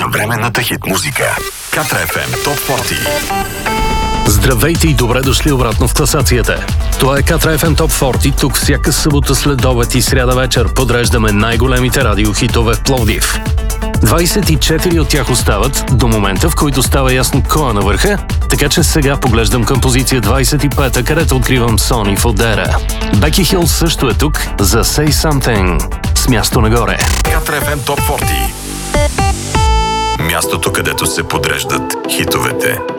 съвременната хит музика. Катра FM Топ 40. Здравейте и добре дошли обратно в класацията. Това е Катра FM Топ 40. Тук всяка събота след обед и сряда вечер подреждаме най-големите радиохитове в Пловдив. 24 от тях остават до момента, в който става ясно кой е на върха, така че сега поглеждам към позиция 25, където откривам Сони Фодера. Беки Хил също е тук за Say Something с място нагоре. Катра FM Топ 40. Мястото, където се подреждат хитовете.